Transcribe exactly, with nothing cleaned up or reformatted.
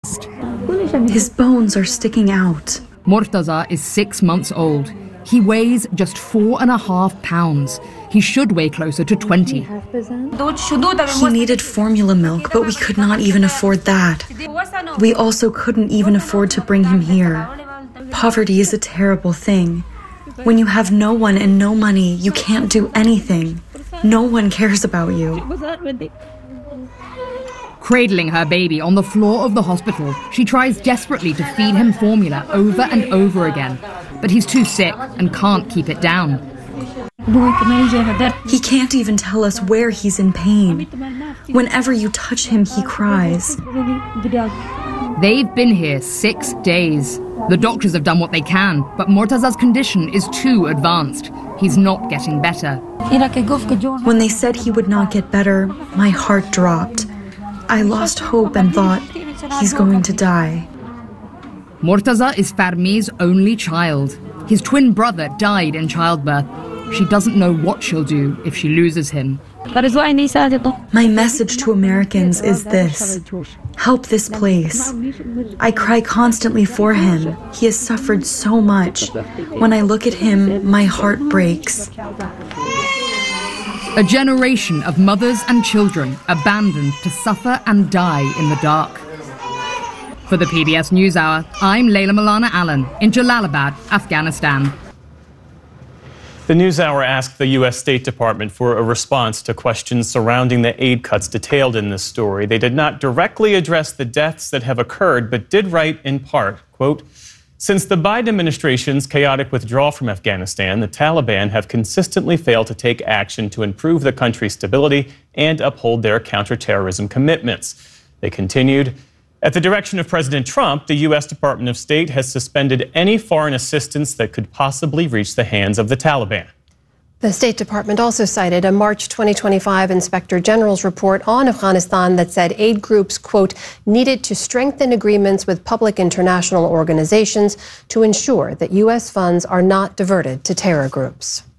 His bones are sticking out. Mortaza is six months old. He weighs just four and a half pounds. He should weigh closer to twenty. He needed formula milk, but we could not even afford that. We also couldn't even afford to bring him here. Poverty is a terrible thing. When you have no one and no money, you can't do anything. No one cares about you. Cradling her baby on the floor of the hospital, she tries desperately to feed him formula over and over again. But he's too sick and can't keep it down. He can't even tell us where he's in pain. Whenever you touch him, he cries. They've been here six days. The doctors have done what they can, but Mortaza's condition is too advanced. He's not getting better. When they said he would not get better, my heart dropped. I lost hope and thought, he's going to die. Mortaza is Farmi's only child. His twin brother died in childbirth. She doesn't know what she'll do if she loses him. My message to Americans is this: help this place. I cry constantly for him. He has suffered so much. When I look at him, my heart breaks. A generation of mothers and children abandoned to suffer and die in the dark. For the P B S NewsHour, I'm Layla Milana Allen in Jalalabad, Afghanistan. The NewsHour asked the U S State Department for a response to questions surrounding the aid cuts detailed in this story. They did not directly address the deaths that have occurred, but did write in part, quote, "Since the Biden administration's chaotic withdrawal from Afghanistan, the Taliban have consistently failed to take action to improve the country's stability and uphold their counterterrorism commitments." They continued, "At the direction of President Trump, the U S Department of State has suspended any foreign assistance that could possibly reach the hands of the Taliban." The State Department also cited a March twenty twenty-five Inspector General's report on Afghanistan that said aid groups, quote, needed to strengthen agreements with public international organizations to ensure that U S funds are not diverted to terror groups.